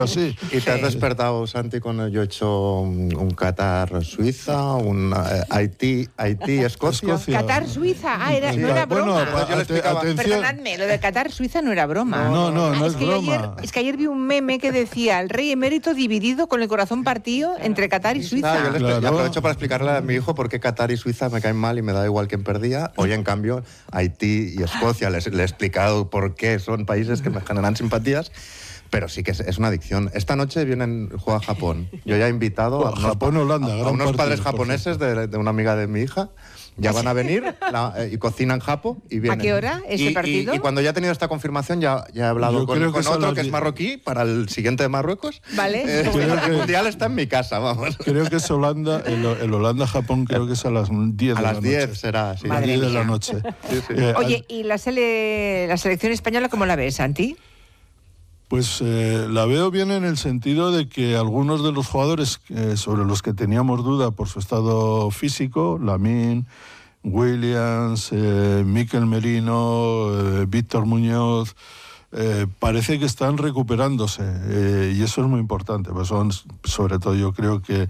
así. ¿Y te has despertado, Santi, cuando yo he hecho un Qatar-Suiza, un Haití-Escocia? Qatar-Suiza, no era broma. Bueno, yo le explicaba. Perdonadme, lo de Qatar-Suiza no era broma. No es es que broma. Es que ayer vi un meme que decía, el rey emérito dividido con el corazón partido entre Qatar y Suiza. Yo aprovecho para explicarle a mi hijo por qué Qatar y Suiza me caen mal y me da igual quién perdía. Hoy, en cambio, Haití y Escocia, le he explicado por qué son países que me generan simpatías. Pero sí que es una adicción. Esta noche juega Japón. Yo ya he invitado Japón-Holanda, a unos padres japoneses de una amiga de mi hija. Ya van a venir y cocinan japo y vienen. ¿A qué hora ese partido? Y cuando ya he tenido esta confirmación, ya he hablado con otro que es marroquí para el siguiente de Marruecos. Vale. El mundial está en mi casa, vamos. Creo que es Holanda, el Holanda-Japón creo que es a las 10 de la noche. A las 10 será, sí. A las 10 de la noche. Sí. Oye, ¿y la selección española cómo la ves, Santi? Pues la veo bien en el sentido de que algunos de los jugadores sobre los que teníamos duda por su estado físico, Lamine, Williams, Mikel Merino, Víctor Muñoz, parece que están recuperándose y eso es muy importante. Pues son, sobre todo yo creo que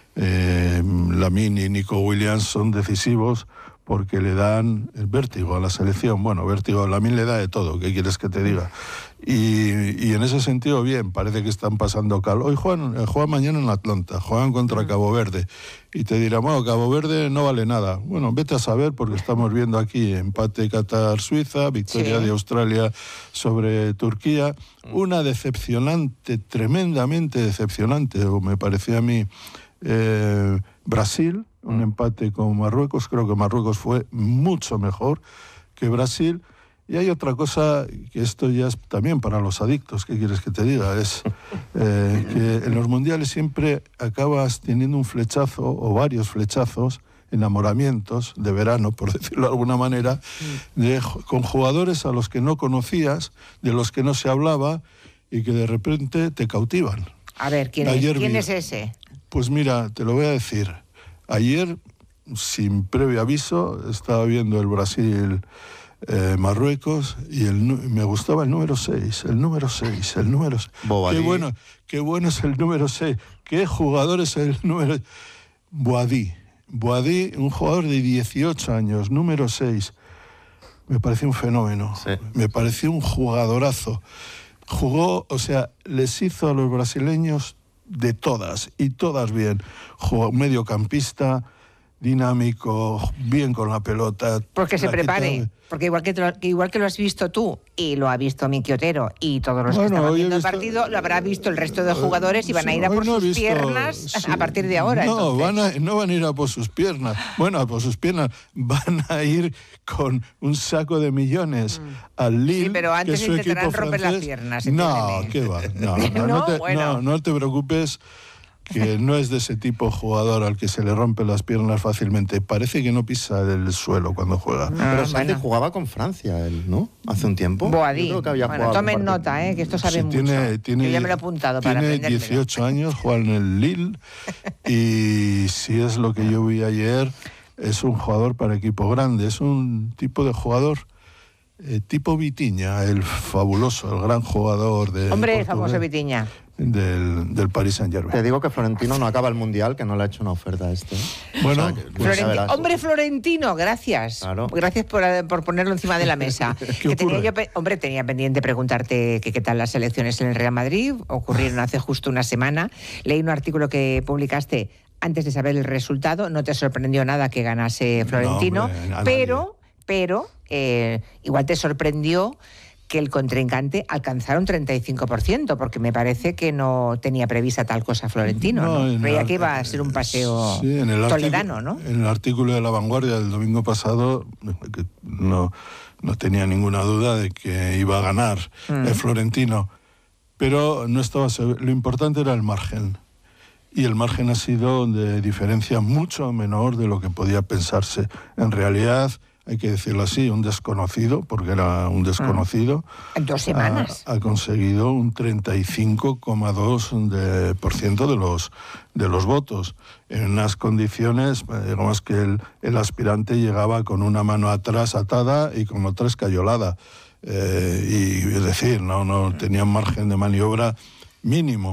Lamine y Nico Williams son decisivos porque le dan el vértigo a la selección. Bueno, vértigo a Lamine le da de todo, ¿qué quieres que te diga? Y en ese sentido, bien, parece que están pasando calor. Hoy juegan mañana en Atlanta, juegan contra Cabo Verde. Y te dirán, bueno, Cabo Verde no vale nada. Bueno, vete a saber, porque estamos viendo aquí empate Qatar-Suiza, victoria de Australia sobre Turquía. Una decepcionante, tremendamente decepcionante, o me parecía a mí, Brasil, un empate con Marruecos. Creo que Marruecos fue mucho mejor que Brasil. Y hay otra cosa, que esto ya es también para los adictos, ¿qué quieres que te diga? Es que en los mundiales siempre acabas teniendo un flechazo o varios flechazos, enamoramientos de verano, por decirlo de alguna manera, con jugadores a los que no conocías, de los que no se hablaba y que de repente te cautivan. A ver, ¿quién es ese? Pues mira, te lo voy a decir. Ayer, sin previo aviso, estaba viendo el Brasil... Marruecos y me gustaba el número 6, qué bueno es el número 6, qué jugador es el número... Boadí, un jugador de 18 años, número 6, me pareció un fenómeno, me pareció un jugadorazo, jugó, o sea, les hizo a los brasileños de todas, y todas bien, jugó mediocampista, dinámico, bien con la pelota. Porque se prepare, porque igual que lo has visto tú y lo ha visto Miki Otero y todos los que estaban viendo el partido, lo habrá visto el resto de jugadores y van a ir a por sus piernas a partir de ahora. No van a ir a por sus piernas. Bueno, a por sus piernas van a ir con un saco de millones al Lille. Sí, pero antes que intentarán romper las piernas. No, ¿qué va? No te preocupes, que no es de ese tipo jugador al que se le rompen las piernas fácilmente. Parece que no pisa el suelo cuando juega. Pero Santi jugaba con Francia, él, ¿no? Hace un tiempo. Boadí. Bueno, tomen nota, que esto sabe mucho. Yo ya me lo he apuntado para aprendérmelo. Tiene 18 años, juega en el Lille, y si es lo que yo vi ayer, es un jugador para equipo grande. Es un tipo de jugador... tipo Vitinha, el fabuloso, el gran jugador de... Hombre, el famoso Vitinha. Del Paris Saint-Germain. Te digo que Florentino no acaba el Mundial, que no le ha hecho una oferta a este. Bueno, hombre Florentino, gracias. Claro. Gracias por ponerlo encima de la mesa. Tenía pendiente preguntarte qué tal las elecciones en el Real Madrid. Ocurrieron hace justo una semana. Leí un artículo que publicaste antes de saber el resultado. No te sorprendió nada que ganase Florentino, pero igual te sorprendió que el contrincante alcanzara un 35%, porque me parece que no tenía prevista tal cosa Florentino, ¿no? Creía que iba a ser un paseo toledano, ¿no? En el artículo de La Vanguardia del domingo pasado no tenía ninguna duda de que iba a ganar el Florentino, pero no estaba seguro. Lo importante era el margen, y el margen ha sido de diferencia mucho menor de lo que podía pensarse. En realidad, hay que decirlo así, un desconocido, porque era un desconocido. En 2 semanas. Ha conseguido un 35,2% de los votos, en unas condiciones, digamos que el aspirante llegaba con una mano atrás atada y con otra escayolada. Y es decir, no tenía un margen de maniobra mínimo.